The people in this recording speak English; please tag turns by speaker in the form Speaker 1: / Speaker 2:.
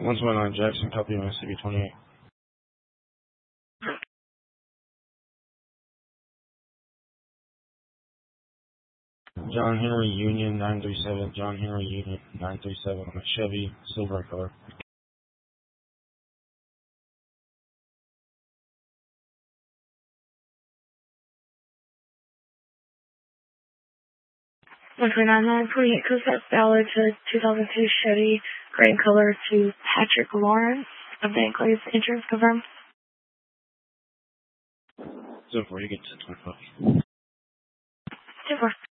Speaker 1: 129 Jackson, copy Mississippi 28. John Henry Union 937, John Henry Union 937 on a Chevy, silver in color.
Speaker 2: 129-928, Cosette Ballard to 2002 Chevy, gray in color to Patrick Lawrence of the Enclave. Insurance confirmed.
Speaker 1: 04, you get 1025.
Speaker 2: 10-4.